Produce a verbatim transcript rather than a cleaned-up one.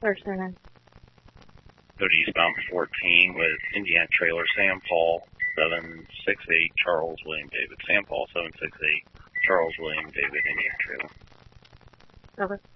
Thursday night. Go to eastbound fourteen with Indiana Trailer, Sam Paul, seven six eight, Charles William David. Sam Paul, seven six eight, Charles William David, Indiana Trailer. Okay.